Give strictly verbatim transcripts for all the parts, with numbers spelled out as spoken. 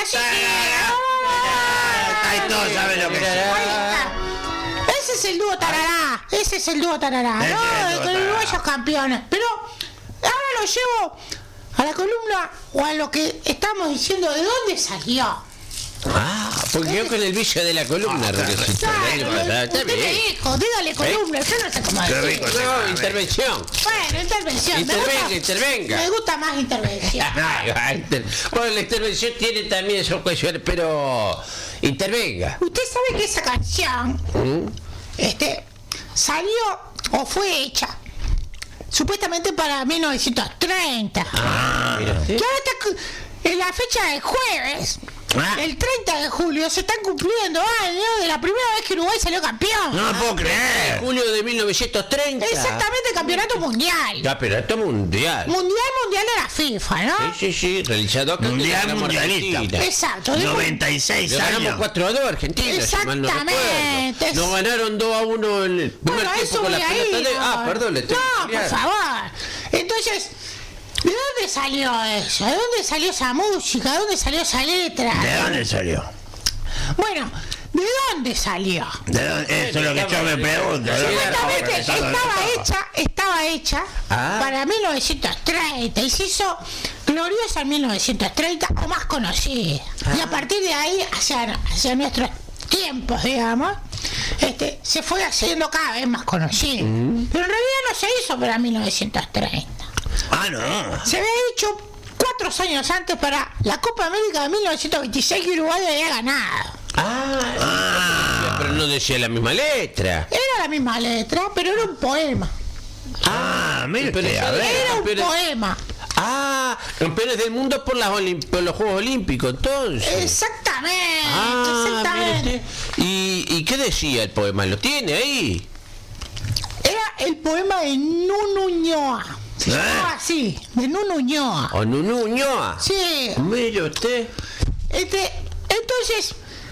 sí, sí. Ahí todos saben lo que es. Ese es el dúo tarará. Ese es el dúo tarará, ¿no? Con uruguayos campeones. Pero ahora lo llevo a la columna o a lo que estamos diciendo, ¿de dónde salió? Ah, porque yo con el vicio de la columna, Claro, usted me dijo, dígale columna, yo no sé cómo decir. No, intervención. Bueno, intervención. Intervenga, me gusta, intervenga. Me gusta más intervención. Bueno, la intervención tiene también sus cuestiones, pero intervenga. Usted sabe que esa canción, ¿Mm? este, salió o fue hecha supuestamente para mil novecientos treinta. Ah, mira usted. Que ahora está en la fecha del jueves. Ah. El treinta de julio se están cumpliendo años de la primera vez que Uruguay salió campeón. No lo puedo creer. Julio de mil novecientos treinta. Exactamente, campeonato mundial. Campeonato mundial. Mundial, mundial de la FIFA, ¿no? Sí, sí, sí, realizado acá. Mundial mundialista. Argentina. Exacto. noventa y seis Le ganamos años. cuatro a dos a Argentina, si mal no Exactamente. recuerdo. Nos ganaron dos a uno en el primer Bueno, tiempo eso con la voy a pelota ir, de... Ah, ahora. perdón, le tengo No, por favor. Entonces, ¿de dónde salió eso? ¿De dónde salió esa música? ¿De dónde salió esa letra? ¿De dónde salió? Bueno, ¿de dónde salió? ¿De dónde? Eso es lo que yo me pregunto. ¿De dónde Supuestamente salió? estaba hecha, estaba hecha Ah. para mil novecientos treinta y se hizo gloriosa en mil novecientos treinta o más conocida. Y a partir de ahí, hacia, hacia nuestros tiempos, digamos, este, se fue haciendo cada vez más conocida. Pero en realidad no se hizo para mil novecientos treinta. Ah, no. Se había hecho cuatro años antes para la Copa América de mil novecientos veintiséis que Uruguay había ganado. Ah, Ah. pero no decía la misma letra. Era la misma letra, pero era un poema. Ah, mire Pero usted, a sabe- ver. Era un pero- poema. Ah, campeones del mundo por, las olim- por los Juegos Olímpicos, entonces. Exactamente, Ah, mire exactamente. usted. ¿Y, ¿Y qué decía el poema? ¿Lo tiene ahí? Era el poema de Nunu Ñoa. Se ¿Eh? llamaba así, de Nunu Ñoa. ¿O Nunu Ñoa? Sí. Mire usted. Este, entonces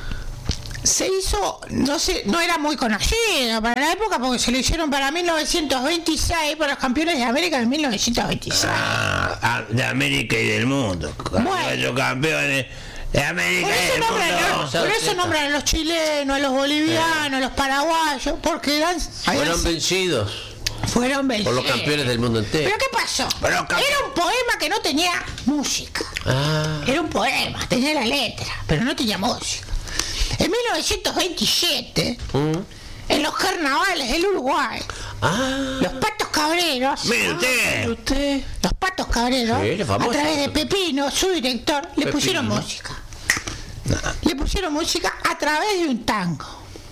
se hizo, no sé, no era muy conocido para la época porque se lo hicieron para mil novecientos veintiséis, para los campeones de América de mil novecientos veintiséis. Ah, ah, de América y del mundo. Bueno. Los campeones de América Por y eso, del nombran, mundo. por eso nombran a los chilenos, a los bolivianos, a los paraguayos, porque eran, Fueron vencidos fueron vencidos. por los campeones del mundo entero. ¿Pero qué pasó? Pero campe- Era un poema que no tenía música. Ah, Era un poema, tenía la letra, pero no tenía música. En mil novecientos veintisiete, mm, en los carnavales del Uruguay, ah, los Patos Cabreros, Mire usted. usted. los Patos Cabreros, Sí, era a famoso. través de Pepino, su director, le Pepino. pusieron música. Le pusieron música a través de un tango.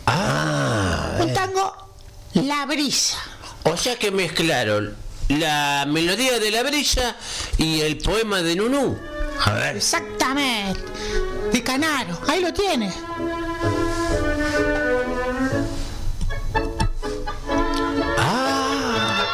Ah, Un tango, La Brisa. o sea que mezclaron la melodía de la brisa y el poema de Nunú. A ver. Exactamente. De Canaro. Ahí lo tiene. Ah,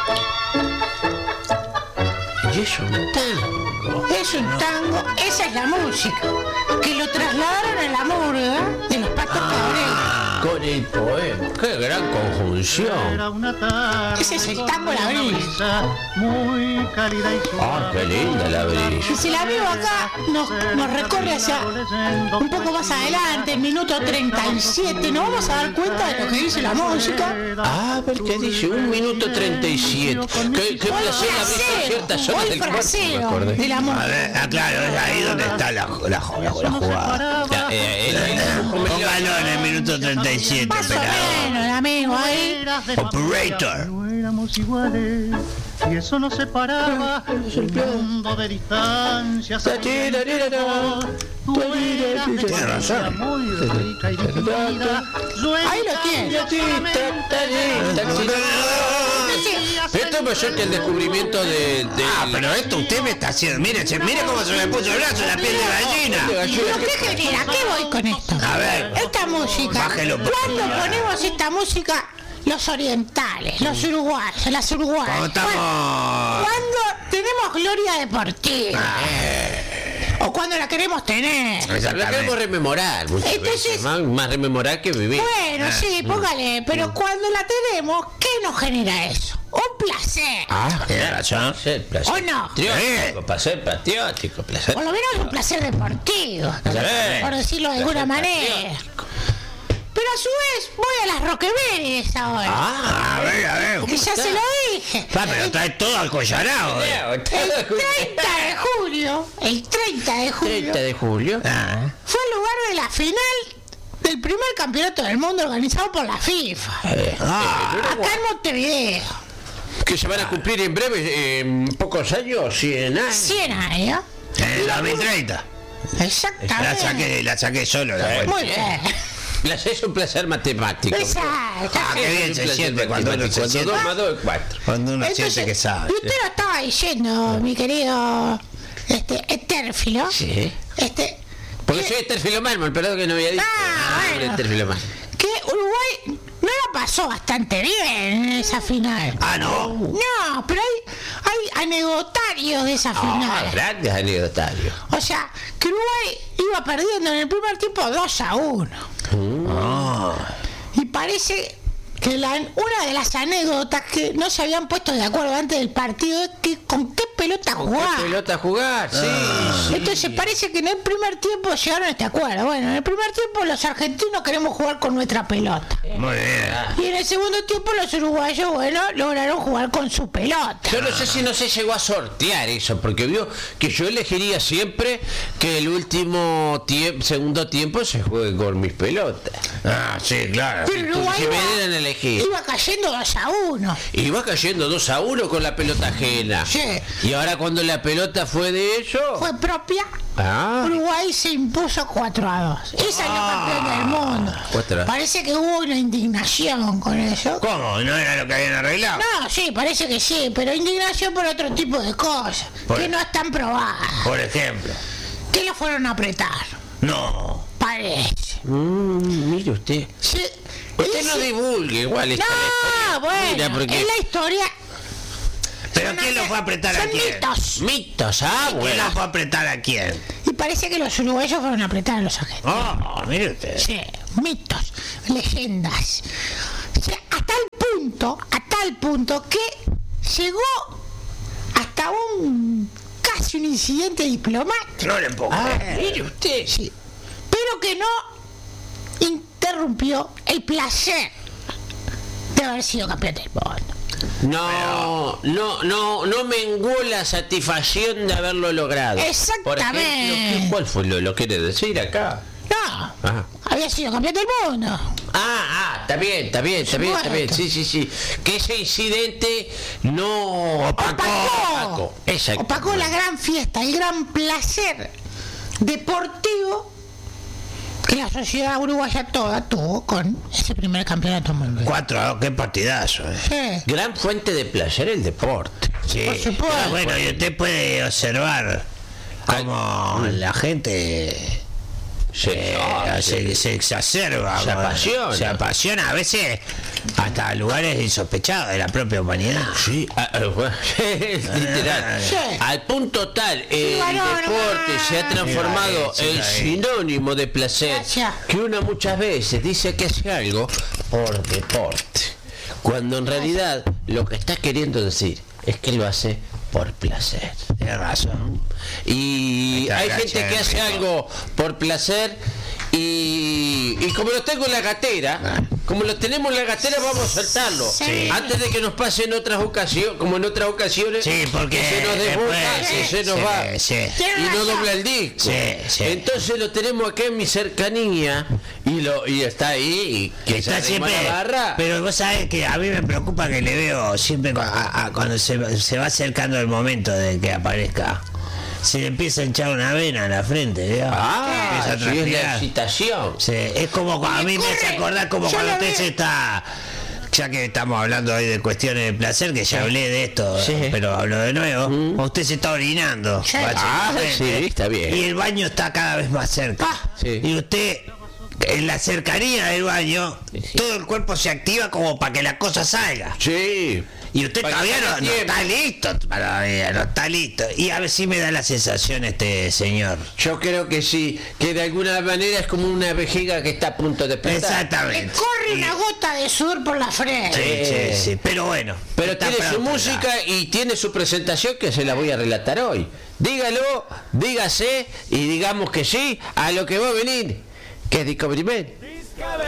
y es un tango. Es un tango, esa es la música. Que lo trasladaron a la murga de los Patos Cabreros. Con el poema. Qué gran conjunción. Era una tarde Ese es el tango La Brisa. muy cálida y suave. Ah, qué linda la brisa. Y si la amigo acá nos, nos recorre hacia un poco más adelante, el minuto treinta y siete, nos vamos a dar cuenta de lo que dice la música. Ah, porque dice un minuto treinta y siete. Qué, qué O el placer la brisa en ciertas fraseo, o zonas el del cuerpo, me fraseo acordé. de la A música. ver, ah, claro, es ahí donde está la, la, la, la jugada. Ya, eh, eh, Póngalo en el minuto treinta y siete, Más o pelado. menos, el amigo ahí. Operator. No éramos iguales y eso nos separaba un mundo de distancias. Tú eras de Tiene razón. muy rica y distinguida. Yo era Ahí lo tiene. Esto es mayor que el descubrimiento de, de Ah, pero esto usted me está haciendo. Mire, che, mire cómo se me puso el brazo, la piel de gallina. ¿Pero qué quería? ¿A qué voy con esto? A ver. Esta música. Bájelo, por ¿Cuándo favor. ponemos esta música? Los orientales, los uruguayos, las uruguayas. Cuando estamos. Cuando tenemos gloria deportiva. O cuando la queremos tener. La queremos rememorar muchas Entonces- veces, más, más rememorar que vivir. Bueno, Ah. sí, póngale, pero cuando la tenemos, ¿qué nos genera eso? Un placer. Ah, Tiene razón. placer, placer ¿O no? patriótico, placer patriótico, placer. Por lo menos un placer deportivo, Sí. por decirlo de alguna Placer manera. Pero a su vez, voy a las Roqueberes ahora. Ah, A ver, a ver. que ya se lo dije. Pa, pero trae todo alcollarado. eh. El treinta de julio, el treinta de julio, treinta de julio. Ah, fue el lugar de la final del primer campeonato del mundo organizado por la FIFA. ah, Acá en Montevideo. Que se van a cumplir en breve, en pocos años, cien años. cien años. en el dos mil treinta. La Exactamente. saqué, la saqué solo la cuenta. Muy bien. Placer es un placer matemático. Exacto. Ah, qué bien Es un se placer siente cuando uno matemático. se siente. dos más dos es cuatro. Cuando uno Entonces, siente que sabe. y usted lo estaba diciendo, mi querido este Etérfilo. Sí. Este, Porque que, soy Estérfilo Mármol, perdón que no había dicho. Ah, bueno. Estérfilo Mármol. que Uruguay no la pasó bastante bien en esa final. Ah, no. No, pero hay, hay anecdotarios de esa Ah, final. grandes anecdotarios. O sea, que Uruguay iba perdiendo en el primer tiempo dos a uno. Ah, Y parece que la, una de las anécdotas que no se habían puesto de acuerdo antes del partido es que con qué pelota jugar. ¿Qué pelota jugar? Sí, sí. Entonces parece que en el primer tiempo llegaron a este acuerdo. Bueno, en el primer tiempo los argentinos queremos jugar con nuestra pelota. muy bien. Y en el segundo tiempo los uruguayos, bueno, lograron jugar con su pelota. Yo no sé si no se llegó a sortear eso, porque vio que yo elegiría siempre que el último tiempo, segundo tiempo se juegue con mis pelotas. Ah, sí, claro. Pero Uruguay si me dieran a iba, elegir. iba cayendo dos a uno. Y va cayendo dos a uno con la pelota ajena. Sí. Y ahora cuando la pelota fue de ellos. Fue propia. Ah. Uruguay se impuso cuatro a dos. Y salió campeón del mundo. cuatro a dos. Parece que hubo una indignación con eso. ¿Cómo? ¿No era lo que habían arreglado? No, sí, parece que sí, pero indignación por otro tipo de cosas Por- que no están probadas. Por ejemplo. Que lo fueron a apretar. No. Parece. Mm, mire usted. Sí. Usted Y no sí- divulgue igual esta No, bueno, Mira, porque es la historia. ¿Pero son quién lo ante- fue a apretar a son quién? mitos. mitos, ah, ¿Quién bueno. lo fue a apretar a quién? Y parece que los uruguayos fueron a apretar a los argentinos. Oh, mire usted. Sí, mitos, leyendas. O sea, a tal punto, a tal punto que llegó hasta un casi un incidente diplomático. No le puedo Ah, creer. mire usted. Sí, pero que no interrumpió el placer de haber sido campeón del mundo. No, no, no, no menguó la satisfacción de haberlo logrado. Por ejemplo, Exactamente. ¿qué- ¿cuál fue lo, lo quiere decir acá? No, Ajá. había sido campeón del mundo. Ah, ah, está bien, está bien, está bien, está bien. Sí, sí, sí. Que ese incidente no opacó. Opacó, Exacto. opacó la gran fiesta, el gran placer deportivo que la sociedad uruguaya toda tuvo con ese primer campeonato mundial. Cuatro a dos, qué partidazo. eh. Sí, Gran fuente de placer el deporte. Sí. Por supuesto. Pero bueno, y usted puede observar cómo la gente Sí, eh, no, se, sí. se exacerba. Se con- apasiona. Se apasiona, a veces hasta lugares insospechados de la propia humanidad. Sí, ah, ah, bueno, literal. Sí. Al punto tal, el varón, deporte nomás. se ha transformado Sí, vale, en sí, sinónimo de placer, Gracias. que uno muchas veces dice que hace algo por deporte, cuando en realidad lo que está queriendo decir es que lo hace por placer. Tiene razón. Y Esta hay gracia gente que del hace rico. algo por placer y, y como lo tengo en la gatera, como lo tenemos en la gatera, vamos a soltarlo. Sí. Antes de que nos pase en otras ocasiones, como en otras ocasiones, Sí, porque que se nos desbota, después, que sí, se nos sí, va sí. Tiene y no razón. dobla el disco. Sí, sí. Entonces lo tenemos acá en mi cercanía y lo y está ahí y que Está se siempre, arrima la barra. pero vos sabés que a mí me preocupa que le veo siempre cu- a- a- cuando se, se va acercando el momento de que aparezca, se le empieza a hinchar una vena en la frente, ¿vio? Ah, Empieza a sí, es la transpirar. excitación. Sí, es como cuando a mí me hace corre. acordar como Yo cuando lo usted vi. se está, ya que estamos hablando hoy de cuestiones de placer, que ya hablé de esto, Sí. pero hablo de nuevo, usted se está orinando. Sí. Ah, básicamente, sí, está bien. Y el baño está cada vez más cerca. Ah, sí. Y usted, en la cercanía del baño, todo el cuerpo se activa como para que la cosa salga. Sí. Y usted Para todavía que no, tenga no tiempo. está listo, todavía no está listo. Y a ver si me da la sensación este señor. Yo creo que sí, que de alguna manera es como una vejiga que está a punto de explotar. Le Exactamente. corre una gota de sudor por la frente. Sí, Eh. sí, sí. Pero bueno. Pero está tiene su pronto, música y tiene su presentación que se la voy a relatar hoy. Dígalo, dígase y digamos que sí a lo que va a venir, que es Discovery Man.